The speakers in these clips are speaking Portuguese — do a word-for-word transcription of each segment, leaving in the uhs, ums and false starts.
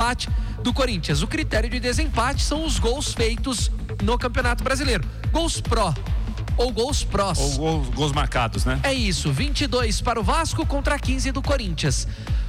desempate do Corinthians. O critério de desempate são os gols feitos no Campeonato Brasileiro. Gols pró ou gols prós. Ou gols, gols marcados, né? É isso, vinte e dois para o Vasco contra quinze do Corinthians.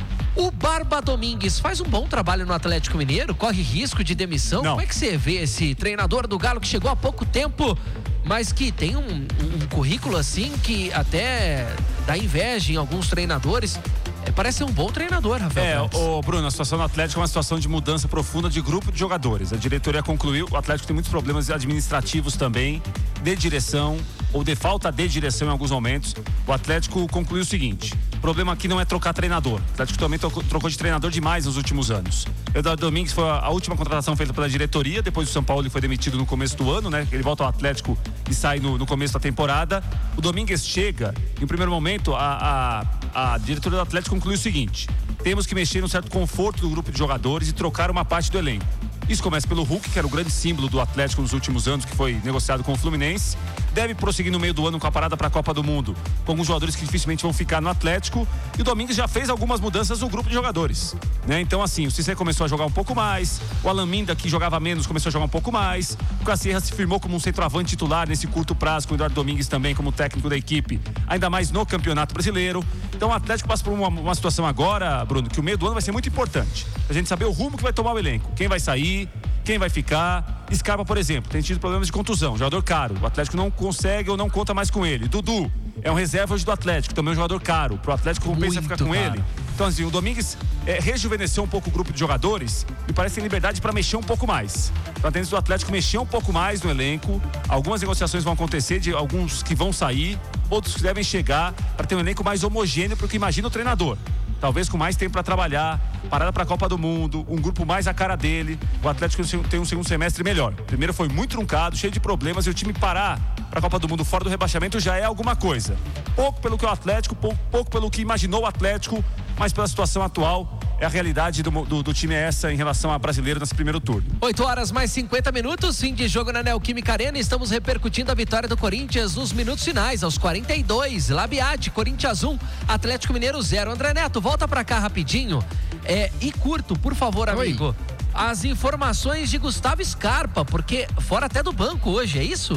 O Barba Domingues faz um bom trabalho no Atlético Mineiro, corre risco de demissão. Não. Como é que você vê esse treinador do Galo que chegou há pouco tempo, mas que tem um, um currículo assim que até dá inveja em alguns treinadores? É, parece ser um bom treinador, Rafael. É, o Bruno, a situação do Atlético é uma situação de mudança profunda de grupo de jogadores. A diretoria concluiu, o Atlético tem muitos problemas administrativos também, de direção ou de falta de direção em alguns momentos. O Atlético concluiu o seguinte: o problema aqui não é trocar treinador. O Atlético também trocou, trocou de treinador demais nos últimos anos. Eduardo Domingues foi a, a última contratação feita pela diretoria, depois do São Paulo ele foi demitido no começo do ano, né? Ele volta ao Atlético e sai no, no começo da temporada. O Domingues chega, em primeiro momento, a, a, a diretoria do Atlético concluiu o seguinte: temos que mexer num certo conforto do grupo de jogadores e trocar uma parte do elenco. Isso começa pelo Hulk, que era o grande símbolo do Atlético nos últimos anos, que foi negociado com o Fluminense. Deve prosseguir no meio do ano com a parada para a Copa do Mundo, com alguns jogadores que dificilmente vão ficar no Atlético. E o Domingues já fez algumas mudanças no grupo de jogadores, né? Então, assim, o Cissé começou a jogar um pouco mais, o Alan Minda, que jogava menos, começou a jogar um pouco mais. O Cacierra se firmou como um centroavante titular nesse curto prazo, com o Eduardo Domingues também como técnico da equipe, ainda mais no Campeonato Brasileiro. Então, o Atlético passa por uma, uma situação agora, Bruno, que o meio do ano vai ser muito importante. A gente saber o rumo que vai tomar o elenco, quem vai sair, quem vai ficar. Scarpa, por exemplo, tem tido problemas de contusão, jogador caro. O Atlético não consegue ou não conta mais com ele. Dudu é um reserva hoje do Atlético, também é um jogador caro. Pro Atlético compensa ficar com caro. ele. Então, assim, o Domingues é, rejuvenesceu um pouco o grupo de jogadores e parece ter liberdade para mexer um pouco mais. Então, a tendência do Atlético mexer um pouco mais no elenco. Algumas negociações vão acontecer, de alguns que vão sair, outros que devem chegar, para ter um elenco mais homogêneo, porque imagina o treinador. Talvez com mais tempo para trabalhar, parada para a Copa do Mundo, um grupo mais a cara dele. O Atlético tem um segundo semestre melhor. O primeiro foi muito truncado, cheio de problemas, e o time parar para a Copa do Mundo fora do rebaixamento já é alguma coisa. Pouco pelo que o Atlético, pouco, pouco pelo que imaginou o Atlético, mas pela situação atual, é a realidade do, do, do time é essa em relação a brasileiro nesse primeiro turno. oito horas mais cinquenta minutos, fim de jogo na Neoquímica Arena. Estamos repercutindo a vitória do Corinthians nos minutos finais, aos quarenta e dois. Labiade, Corinthians um, Atlético Mineiro zero. André Neto, volta pra cá rapidinho. É, e curto, por favor, amigo. Oi. As informações de Gustavo Scarpa, porque fora até do banco hoje, é isso?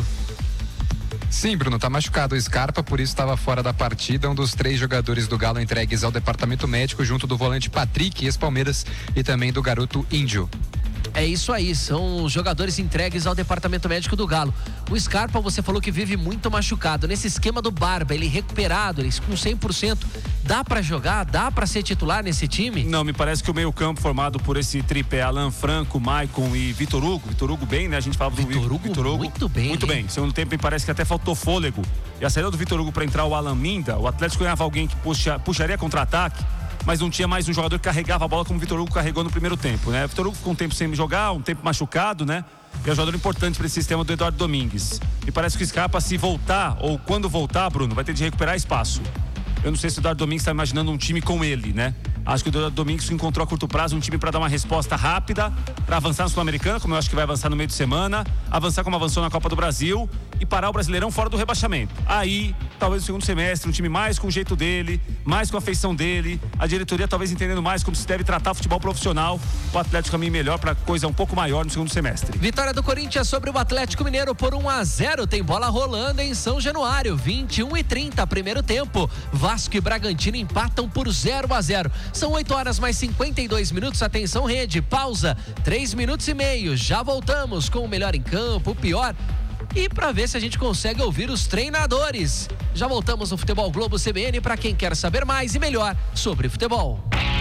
Sim, Bruno, tá machucado o Scarpa, por isso estava fora da partida. Um dos três jogadores do Galo entregues ao departamento médico, junto do volante Patrick, ex-Palmeiras, e também do garoto Índio. É isso aí, são os jogadores entregues ao departamento médico do Galo. O Scarpa, você falou que vive muito machucado. Nesse esquema do Barba, ele recuperado, ele com cem por cento, dá pra jogar, dá pra ser titular nesse time? Não, me parece que o meio campo formado por esse tripé Alan Franco, Maicon e Vitor Hugo, Vitor Hugo bem, né? A gente falava do Vitor Hugo, Vitor Hugo muito bem. Muito bem, segundo tempo me parece que até faltou fôlego. E a saída do Vitor Hugo pra entrar o Alan Minda, o Atlético ganhava alguém que puxa, puxaria contra-ataque, mas não tinha mais um jogador que carregava a bola como o Vitor Hugo carregou no primeiro tempo, né? O Vitor Hugo ficou um tempo sem jogar, um tempo machucado, né? E é um jogador importante para esse sistema do Eduardo Domingues. E parece que o Scarpa, se voltar, ou quando voltar, Bruno, vai ter de recuperar espaço. Eu não sei se o Eduardo Domingues está imaginando um time com ele, né? Acho que o Eduardo Domingues encontrou a curto prazo um time para dar uma resposta rápida, para avançar na Sul-Americana, como eu acho que vai avançar no meio de semana, avançar como avançou na Copa do Brasil e parar o Brasileirão fora do rebaixamento. Aí, talvez no segundo semestre, um time mais com o jeito dele, mais com a feição dele, a diretoria talvez entendendo mais como se deve tratar o futebol profissional, o Atlético caminha melhor para coisa um pouco maior no segundo semestre. Vitória do Corinthians sobre o Atlético Mineiro por um a zero, tem bola rolando em São Januário, vinte e um e trinta, primeiro tempo. Vasco e Bragantino empatam por zero a zero. São oito horas mais cinquenta e dois minutos, atenção rede, pausa, três minutos e meio, já voltamos com o melhor em campo, o pior, e para ver se a gente consegue ouvir os treinadores. Já voltamos no Futebol Globo C B N para quem quer saber mais e melhor sobre futebol.